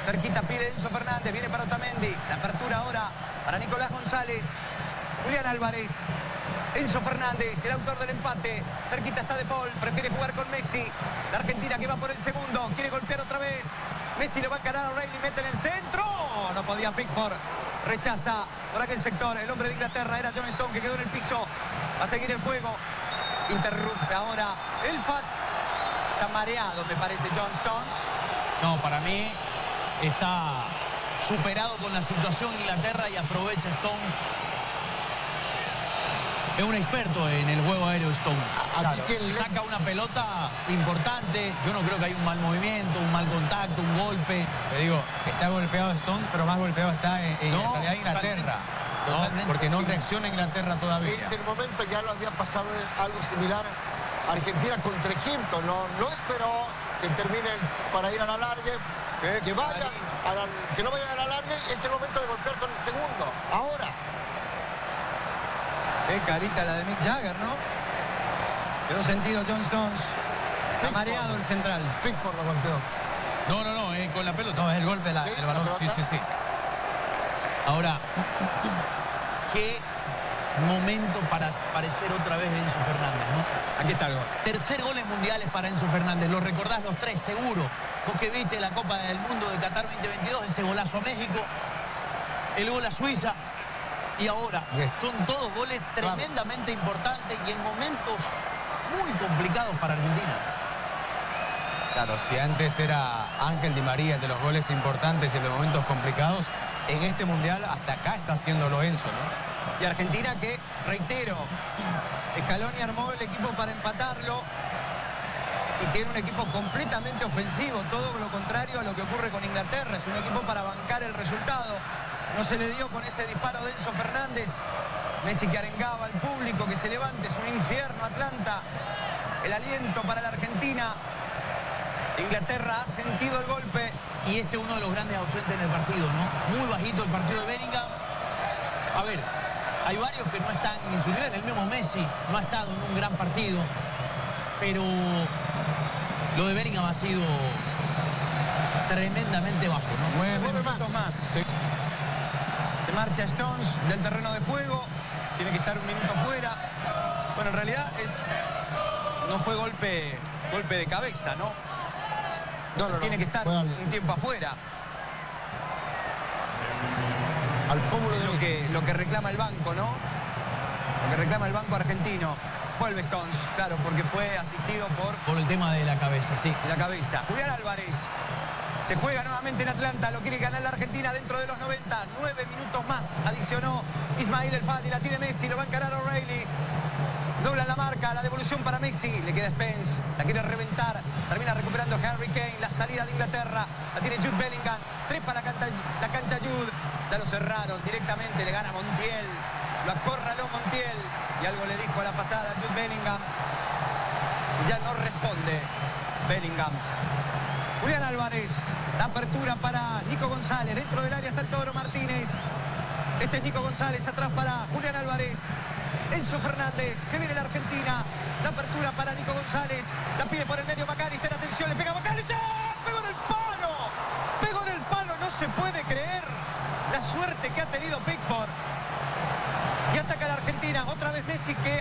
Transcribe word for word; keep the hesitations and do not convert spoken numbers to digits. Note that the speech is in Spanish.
Cerquita pide Enzo Fernández, viene para Otamendi. La apertura ahora para Nicolás González. Julián Álvarez. Enzo Fernández, el autor del empate. Cerquita está De Paul, prefiere jugar con Messi. La Argentina que va por el segundo, quiere golpear otra vez. Messi le va a encarar a O'Reilly, mete en el centro. No podía Pickford. Rechaza por aquel sector. El hombre de Inglaterra era John Stones, que quedó en el piso. Va a seguir el juego. Interrumpe ahora el Fat. Está mareado, me parece, John Stones. No, para mí está superado con la situación Inglaterra y aprovecha Stones. Es un experto en el juego aéreo Stones. Claro, saca una pelota importante. Yo no creo que haya un mal movimiento, un mal contacto, un golpe. Te digo, está golpeado Stones, pero más golpeado está en, en no, realidad Inglaterra. Totalmente. ¿No? Porque no reacciona Inglaterra todavía. En ese momento ya lo había pasado algo similar Argentina contra Egipto. No, no esperó que termine el, para ir a la largue. Que vaya a la, que no vaya a la largue. Es el momento de golpear con el segundo. Ahora. Qué carita la de Mick Jagger, ¿no? Quedó sentido John Stones. Está mareado el central. Pickford lo golpeó. No, no, no, es con la pelota. No, es el golpe, la, ¿Sí? el balón. Sí, sí, sí. Ahora, qué momento para aparecer otra vez de Enzo Fernández, ¿no? Aquí está el gol. Tercer gol en mundiales para Enzo Fernández. Lo recordás los tres, seguro. Vos que viste la Copa del Mundo de Qatar veinte veintidós, ese golazo a México, el gol a Suiza. Y ahora son todos goles tremendamente importantes y en momentos muy complicados para Argentina. Claro, si antes era Ángel Di María de los goles importantes y de momentos complicados, en este Mundial hasta acá está haciéndolo Enzo, ¿no? Y Argentina que, reitero, Scaloni armó el equipo para empatarlo y tiene un equipo completamente ofensivo, todo lo contrario a lo que ocurre con Inglaterra. Es un equipo para bancar el resultado. No se le dio con ese disparo de Enzo Fernández. Messi que arengaba al público que se levante. Es un infierno Atlanta. El aliento para la Argentina. Inglaterra ha sentido el golpe. Y este es uno de los grandes ausentes en el partido, ¿no? Muy bajito el partido de Bellingham. A ver, hay varios que no están en su nivel. El mismo Messi no ha estado en un gran partido. Pero lo de Bellingham ha sido tremendamente bajo, ¿no? Nueve minutos más. Sí. Se marcha Stones del terreno de juego. Tiene que estar un minuto fuera. Bueno, en realidad es no fue golpe, golpe de cabeza, ¿no? No, no, Tiene no. que estar al... un tiempo afuera. Al pómulo de lo que, lo que reclama el banco, ¿no? Lo que reclama el banco argentino. Vuelve Stones, claro, porque fue asistido por... Por el tema de la cabeza, sí. De la cabeza. Julián Álvarez. Se juega nuevamente en Atlanta, lo quiere ganar la Argentina dentro de los noventa. Nueve minutos más adicionó Ismail El Fati, la tiene Messi, lo va a encarar O'Reilly. Dobla la marca, la devolución para Messi. Le queda Spence, la quiere reventar. Termina recuperando Harry Kane, la salida de Inglaterra. La tiene Jude Bellingham, trepa la cancha, la cancha Jude. Ya lo cerraron directamente, le gana Montiel. Lo acorraló Montiel. Y algo le dijo a la pasada Jude Bellingham. Y ya no responde Bellingham. Julián Álvarez, la apertura para Nico González. Dentro del área está el Toro Martínez. Este es Nico González, atrás para Julián Álvarez. Enzo Fernández, se viene la Argentina. La apertura para Nico González. La pide por el medio McAllister, atención, le pega McAllister. Pegó en el palo. Pegó en el palo, no se puede creer la suerte que ha tenido Pickford. Y ataca a la Argentina, otra vez Messi que